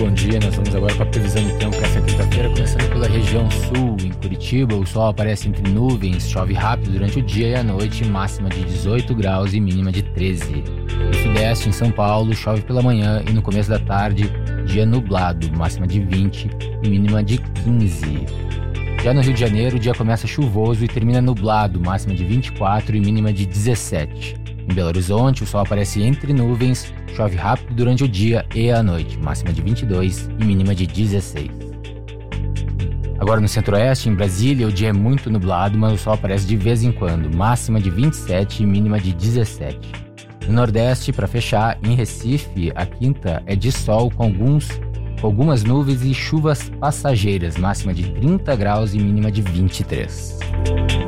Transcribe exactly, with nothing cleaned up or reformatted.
bom dia. Nós vamos agora com a previsão do tempo para essa quinta-feira, começando pela região sul. Em Curitiba, o sol aparece entre nuvens, chove rápido durante o dia e a noite, máxima de dezoito graus e mínima de treze. No sudeste, em São Paulo, chove pela manhã e no começo da tarde, dia nublado, máxima de vinte e mínima de quinze. Já no Rio de Janeiro, o dia começa chuvoso e termina nublado, máxima de vinte e quatro e mínima de dezessete. Em Belo Horizonte, o sol aparece entre nuvens, chove rápido durante o dia e a noite, máxima de vinte e dois e mínima de dezesseis. Agora no Centro-Oeste, em Brasília, o dia é muito nublado, mas o sol aparece de vez em quando, máxima de vinte e sete e mínima de dezessete. No Nordeste, para fechar, em Recife, a quinta é de sol com, alguns, com algumas nuvens e chuvas passageiras, máxima de trinta graus e mínima de vinte e três.